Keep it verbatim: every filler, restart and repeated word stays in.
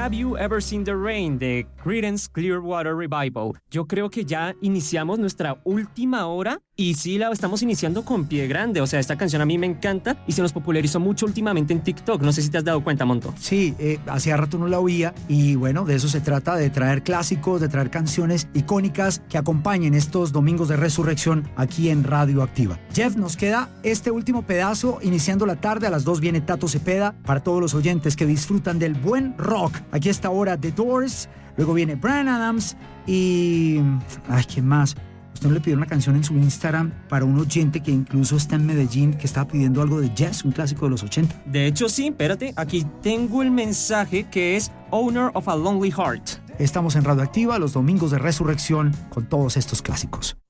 Have You Ever Seen the Rain de Creedence Clearwater Revival. Yo creo que ya iniciamos nuestra última hora y sí la estamos iniciando con pie grande. O sea, esta canción a mí me encanta y se nos popularizó mucho últimamente en TikTok. No sé si te has dado cuenta, Monto. Sí, eh, hacía rato no la oía y bueno, de eso se trata, de traer clásicos, de traer canciones icónicas que acompañen estos domingos de resurrección aquí en Radio Activa. Jeff, nos queda este último pedazo, iniciando la tarde. A las dos viene Tato Cepeda, para todos los oyentes que disfrutan del buen rock. Aquí está ahora The Doors, luego viene Bryan Adams y... ay, ¿qué más? Usted no le pidió una canción en su Instagram para un oyente que incluso está en Medellín, que estaba pidiendo algo de Jazz, un clásico de los ochenta. De hecho, sí, espérate, aquí tengo el mensaje que es Owner of a Lonely Heart. Estamos en Radio Activa, los domingos de resurrección, con todos estos clásicos.